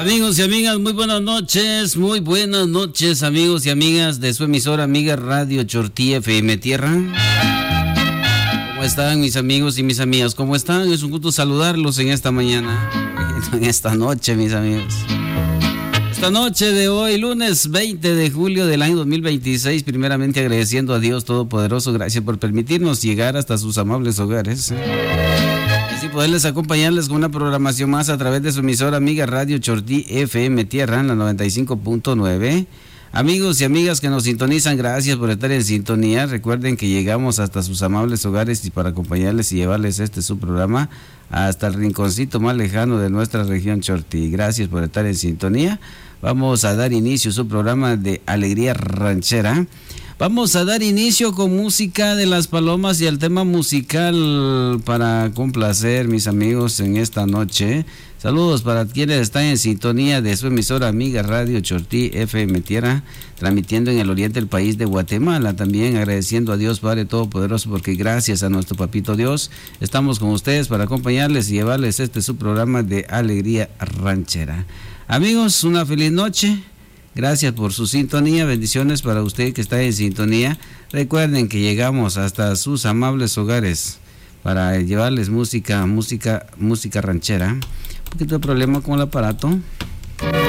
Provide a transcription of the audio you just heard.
Amigos y amigas, muy buenas noches amigos y amigas de su emisora amiga Radio Chortí FM Tierra. ¿Cómo están mis amigos y mis amigas? ¿Cómo están? Es un gusto saludarlos en esta mañana, en esta noche, mis amigos. Esta noche de hoy, lunes 20 de julio del año 2026, primeramente agradeciendo a Dios Todopoderoso, gracias por permitirnos llegar hasta sus amables hogares. Así poderles acompañarles con una programación más a través de su emisora amiga Radio Chortí FM Tierra en la 95.9. Amigos y amigas que nos sintonizan, gracias por estar en sintonía. Recuerden que llegamos hasta sus amables hogares y para acompañarles y llevarles su programa hasta el rinconcito más lejano de nuestra región Chortí. Gracias por estar en sintonía. Vamos a dar inicio a su programa de Alegría Ranchera. Vamos a dar inicio con música de Las Palomas y el tema musical para complacer, mis amigos, en esta noche. Saludos para quienes están en sintonía de su emisora amiga Radio Chortí FM Tierra, transmitiendo en el oriente del país de Guatemala. También agradeciendo a Dios Padre Todopoderoso, porque gracias a nuestro Papito Dios estamos con ustedes para acompañarles y llevarles su programa de Alegría Ranchera. Amigos, una feliz noche. Gracias por su sintonía, bendiciones para usted que está en sintonía. Recuerden que llegamos hasta sus amables hogares para llevarles música ranchera. Un poquito de problema con el aparato.